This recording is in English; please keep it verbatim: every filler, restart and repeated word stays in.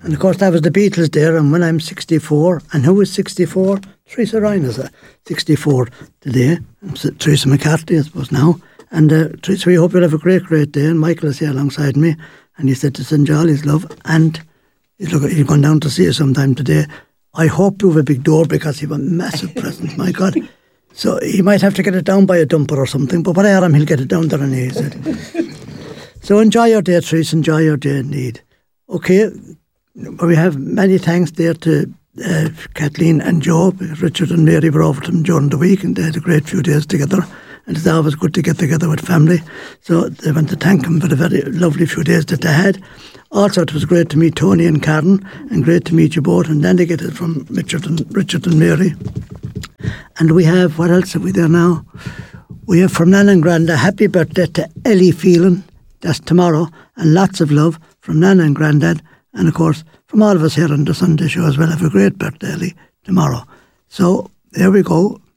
And of course that was the Beatles there, and when I'm sixty-four, and who is sixty-four? Teresa Ryan is uh, sixty-four today. Teresa McCarthy, I suppose now. And uh, Teresa, we hope you'll have a great, great day. And Michael is here alongside me, and he said to send you all his love, and he's, look, he's gone down to see you sometime today. I hope you have a big door, because you have a massive present, my God. So he might have to get it down by a dumper or something, but whatever him, he'll get it down there, and he said. So enjoy your day, Teresa, enjoy your day indeed. Okay, we have many thanks there to uh, Kathleen and Joe, because Richard and Mary were over to them during the week, and they had a great few days together. And it's always good to get together with family. So they want to thank them for the very lovely few days that they had. Also, it was great to meet Tony and Karen, and great to meet you both. And then they get it from Richard and, Richard and Mary. And we have, what else have we there now? We have from Nan and Granda, happy birthday to Ellie Phelan. That's tomorrow. And lots of love from Nan and Grandad. And of course, from all of us here on the Sunday show as well. Have a great birthday, Ellie, tomorrow. So, there we go.